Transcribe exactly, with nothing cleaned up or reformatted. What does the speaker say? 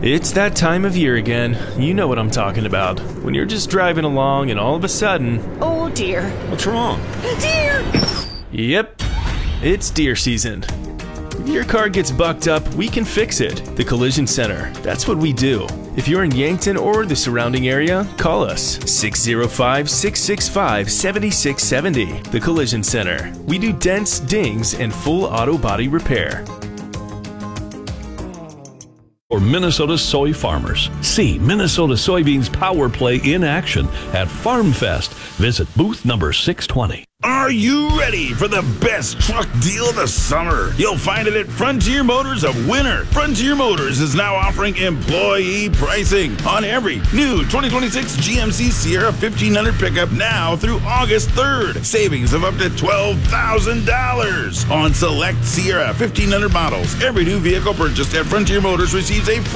It's that time of year again. You know what I'm talking about. When you're just driving along and all of a sudden... Oh dear. What's wrong? Deer! Yep, it's deer season. If your car gets bucked up, we can fix it. The Collision Center. That's what we do. If you're in Yankton or the surrounding area, call us six oh five, six six five, seven six seven oh. The Collision Center. We do dents, dings, and full auto body repair. For Minnesota soy farmers, see Minnesota soybeans power play in action at FarmFest. Visit booth number six twenty. Are you ready for the best truck deal of the summer? You'll find it at Frontier Motors of Winter. Frontier Motors is now offering employee pricing on every new twenty twenty-six G M C Sierra fifteen hundred pickup now through August third. Savings of up to twelve thousand dollars on select Sierra fifteen hundred models. Every new vehicle purchased at Frontier Motors receives a